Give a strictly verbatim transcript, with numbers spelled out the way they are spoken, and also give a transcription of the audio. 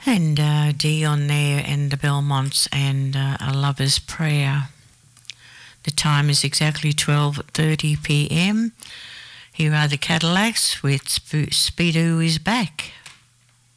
And uh, Dion there and the Belmonts and uh, A Lover's Prayer. The time is exactly twelve thirty p m. Here are the Cadillacs with Sp- Speedo is Back.